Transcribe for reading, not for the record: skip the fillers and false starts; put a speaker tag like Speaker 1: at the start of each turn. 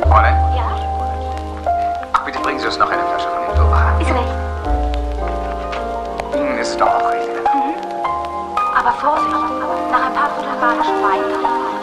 Speaker 1: Freundin?
Speaker 2: Ja?
Speaker 1: Ach, bitte bringen Sie uns noch eine Flasche von dem Dober.
Speaker 2: Ist recht.
Speaker 1: Ist doch auch recht.
Speaker 2: Aber Vorsicht, nach ein paar Vierteln magischen Wein